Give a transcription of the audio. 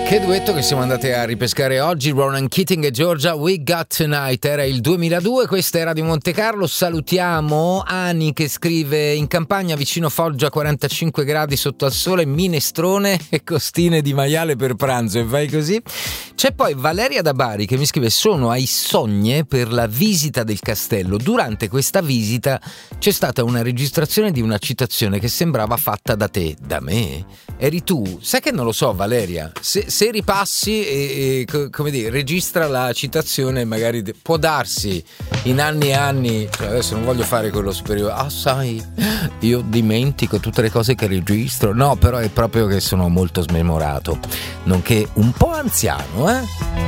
Che duetto che siamo andati a ripescare oggi, Ronan Keating e Georgia, We Got Tonight. Era il 2002, questa era di Monte Carlo. Salutiamo Ani che scrive: in campagna vicino Foggia 45 gradi sotto al sole, minestrone e costine di maiale per pranzo, e vai così. C'è poi Valeria da Bari che mi scrive: sono ai Sogne per la visita del castello. Durante questa visita c'è stata una registrazione di una citazione che sembrava fatta da te. Da me? Eri tu? Sai che non lo so, Valeria. Se ripassi e come dire, registra la citazione, magari può darsi in anni e anni, cioè adesso non voglio fare quello superiore, sai, io dimentico tutte le cose che registro, no, però è proprio che sono molto smemorato, nonché un po' anziano,